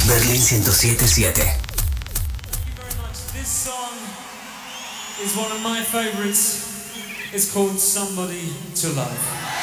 Berlín 107.7. This song is one of my favorites. It's called Somebody to Love.